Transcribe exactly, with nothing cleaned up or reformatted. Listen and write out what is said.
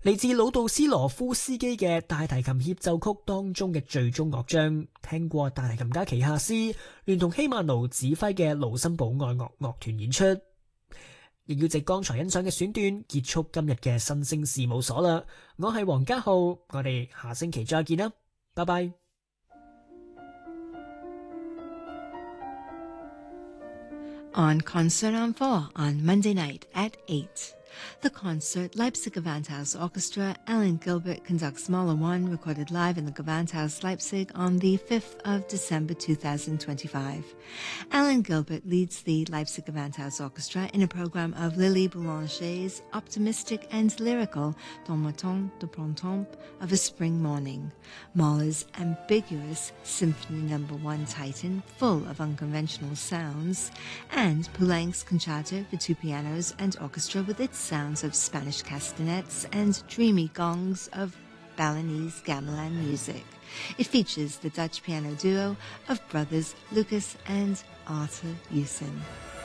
嚟自魯道斯羅夫斯基嘅大提琴協奏曲當中嘅最終樂章，聽過大提琴家奇夏斯聯同希曼奴指揮嘅盧森堡愛樂樂團演出。亦要藉剛才欣賞嘅選段結束今日嘅新聲事務所啦。我係黃家浩，我哋下星期再見啦，拜拜。 On Concert on Four on Monday night at eight. The concert Leipzig Gewandhaus Orchestra, Alan Gilbert conducts Mahler one, recorded live in the Gewandhaus Leipzig on the fifth of December two thousand twenty-five. Alan Gilbert leads the Leipzig Gewandhaus Orchestra in a program of Lily Boulanger's optimistic and lyrical Dans Matin de Printemps of a Spring Morning, Mahler's ambiguous Symphony Number One Titan, full of unconventional sounds, and Poulenc's Concerto for two pianos and orchestra with its sounds of Spanish castanets and dreamy gongs of Balinese gamelan music. It features the Dutch piano duo of brothers Lucas and Arthur Hewson.